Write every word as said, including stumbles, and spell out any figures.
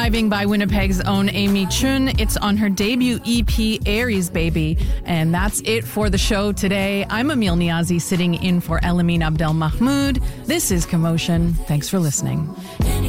Driving by Winnipeg's own Amy Chun. It's on her debut E P, Aries Baby. And that's it for the show today. I'm Emil Niazi, sitting in for Elamine Abdel Mahmoud. This is Commotion. Thanks for listening.